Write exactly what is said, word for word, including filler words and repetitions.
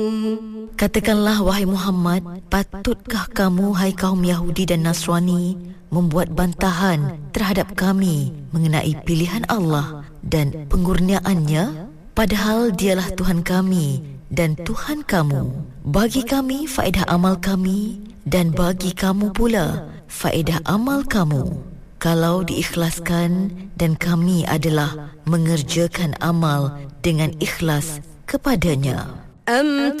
Katakanlah wahai Muhammad, patutkah kamu hai kaum Yahudi dan Nasrani membuat bantahan terhadap kami mengenai pilihan Allah dan pengurniaannya, padahal dialah Tuhan kami dan Tuhan kamu. Bagi kami faedah amal kami dan bagi kamu pula faedah amal kamu, kalau diikhlaskan, dan kami adalah mengerjakan amal dengan ikhlas kepadanya. Am